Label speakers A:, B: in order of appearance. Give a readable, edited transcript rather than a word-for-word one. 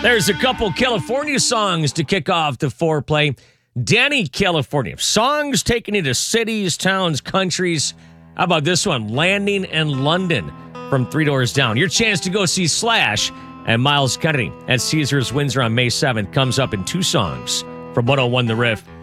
A: There's a couple California songs to kick off the foreplay. Danny, California. Songs taking you to cities, towns, countries. How about this one? Landing in London from Three Doors Down. Your chance to go see Slash and Miles Kennedy at Caesars Windsor on May 7th comes up in two songs from 101 The Riff.